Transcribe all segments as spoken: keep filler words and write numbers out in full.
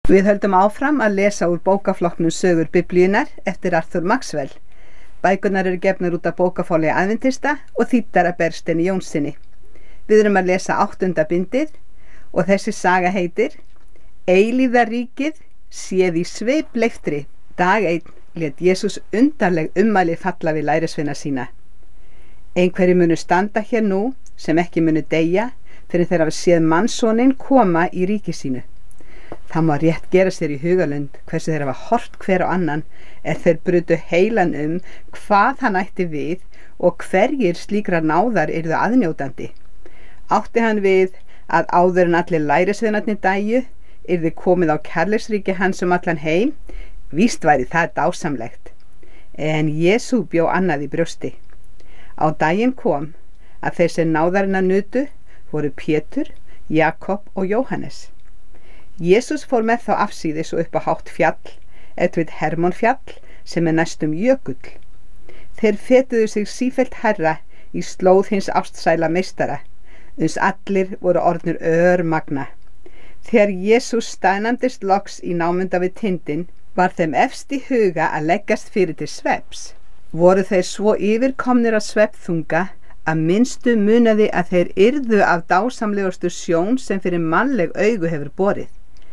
Við höldum áfram að lesa úr bókaflokknum Sögur Biblíunnar eftir Arthur Maxwell. Bækurnar eru gefnar út af bókafáli Aðventista og þýddar af Bergsteini Jónssyni. Við erum að lesa áttunda bindið og þessi saga heitir Eilífðarríkið séð í sveipleiftri. Dag einn lét Jesús undarleg ummæli falla við lærisveina sína. Einhverjir munu standa hér nú sem ekki munu deyja fyrir þeir hafa séð mannssoninn koma í ríki sínu. Það má rétt gera sér í hugalund hversu þeir hafa hort hver á annan er þeir brutu heilan um hvað hann ætti við og hverjir slíkrar náðar yrðu aðnjótandi. Átti hann við að áður en allir lærisveinarnir dæju yrði komið á kærleiksríki hans um allan heim? Víst væri það dásamlegt. En Jesú bjó annað í brjósti. Á daginn kom að þeir sem náðarinnar nutu voru Pétur, Jakob og Jóhannes. Jesús fór með þá afsíðis og upp á hátt fjall, eitthvað Hermonfjall sem er næstum jökull. Þeir fetuðu sig sífellt hærra í slóð hins ástsæla meistara, uns allir voru orðnir örmagna. Þegar Jesús staðnæmdist loks í námunda við tindinn, var þeim efst í huga að leggjast fyrir til svefns. Voru þeir svo yfirkomnir af svefnþunga að minnstu munaði að þeir yrðu af dásamlegustu sjón sem fyrir mannleg augu hefur borið.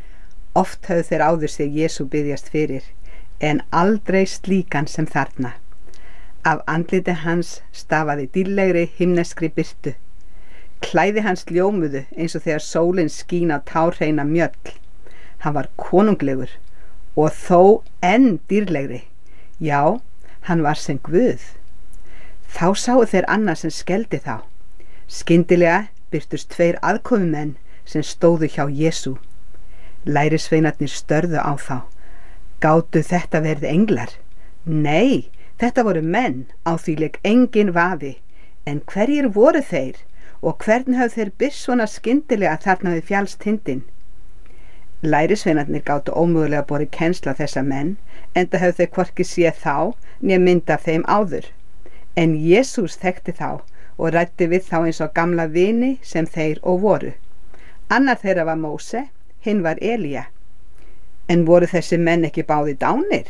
Oft höfðu þeir áður sig Jesú biðjast fyrir, en aldrei slíkan sem þarna. Af andliti hans stafaði dýrlegri himneskri birtu. Klæði hans ljómuðu eins og þegar sólin skín á tárhreina mjöll. Hann var konunglegur og þó enn dýrlegri. Já, hann var sem Guð. Þá sáu þeir annað sem skeldi þá. Skyndilega birtust tveir aðkomumenn sem stóðu hjá Jesú. Lærisveinarnir störðu á þá. Gátu þetta verið englar? Nei, þetta voru menn, á því lék engin vafi. En hverjir voru þeir og hvern höfðu þeir birst svona skyndilega þarna við fjallstindinn? Lærisveinarnir gátu ómögulega borið kennsl á þessa menn, enda höfðu þeir hvorki séð þá né mynd af þeim áður. En Jesús þekkti þá og ræddi við þá eins og gamla vini sem þeir og voru. Annar þeirra var Móse, hinn var Elía. En voru þessi menn ekki báðir dánir?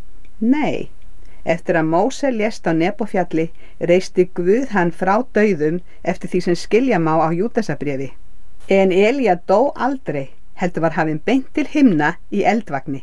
Nei, eftir að Móse lést á Nebófjalli reisti Guð hann frá dauðum eftir því sem skilja má á Júdasarbréfi. En Elía dó aldrei, heldur var hafinn beint til himna í eldvagni.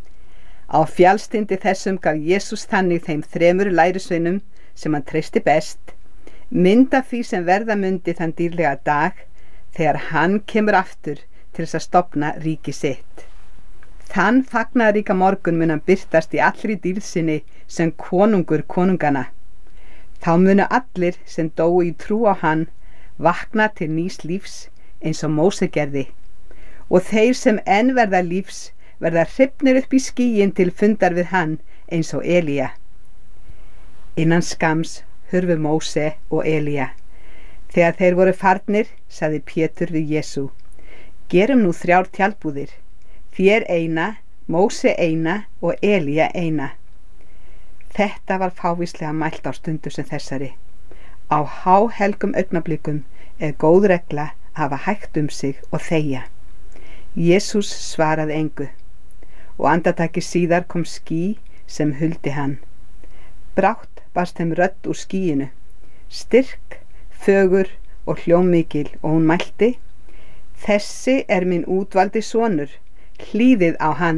Á fjallstindi þessum gaf Jesús þannig þeim þremur lærisveinum sem hann treysti best, mynd af því sem verða mundi þann dýrlega dag þegar hann kemur aftur til þess að stofna ríki sitt. Þann fagnaðaríka morgun mun hann birtast í allri dýrð sinni sem konungur konungana. Þá munu allir sem dóu í trú á hann vakna til nýs lífs eins og Móse gerði, og þeir sem enn verða lífs verða hrifnir upp í skýin til fundar við hann eins og Elía. Innan skams hurfu Móse og Elía. Þegar þeir voru farnir, sagði Pétur við Jesú: Gerum nú þrjár tjaldbúðir, þér eina, Móse eina og Elía eina. Þetta var fávíslega mælt á stundu sem þessari. Á háhelgum augnablikum er góð regla að hafa hægt um sig og þegja. Jesús svaraði engu, og andartaki síðar kom ský sem huldi hann. Brátt barst þeim rödd úr skýinu, styrk, fögur og hljómmikil, og hún mælti: Þessi er minn útvaldi sonur, hlýðið á hann.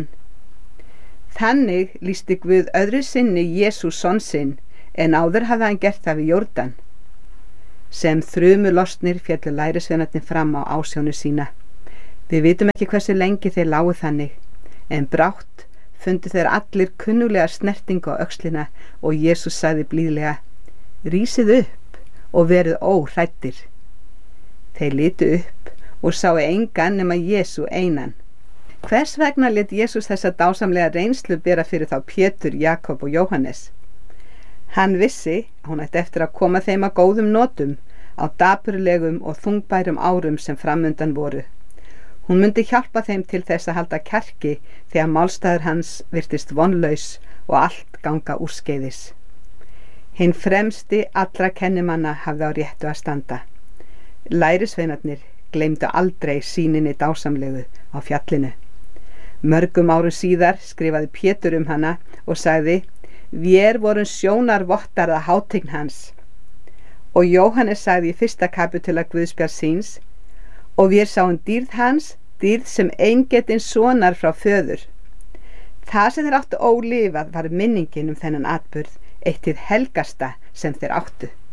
Þannig lýsti Guð öðru sinni Jesú son sinn, en áður hafði hann gert það við Jórdan. Sem þrumu lostnir féllu lærisveinarnir fram á ásjónu sína. Við vitum ekki hversu lengi þeir lágu þannig, en brátt fundu þeir allir kunnulega snertingu á öxlina og Jesús sagði blíðlega: Rísið upp og verið óhræddir. Þeir litu upp og sáu engan nema Jesú einan. Hvers vegna lét Jesús þessa dásamlega reynslu bera fyrir þá Pétur, Jakob og Jóhannes? Hann vissi að hún ætti eftir að koma þeim að góðum notum á dapurlegum og þungbærum árum sem framundan voru. Hún myndi hjálpa þeim til þess að halda kjarki þegar málstaður hans virtist vonlaus og allt ganga úrskeiðis. Hinn fremsti allra kennimanna hafði á réttu að standa. Lærisveinarnir gleymdu aldrei sýninni dásamlegu á fjallinu. Mörgum árum síðar skrifaði Pétur um hana og sagði: Vér vorum sjónarvottar að hátign hans. Og Jóhannes sagði í fyrsta kapítula Guðspjalls síns: Og vér sáum dýrð hans, dýrð sem eingetinn sonar frá föður. Það sem þeir áttu ólifað var minningin um þennan atburð, eitt hið helgasta sem þeir áttu.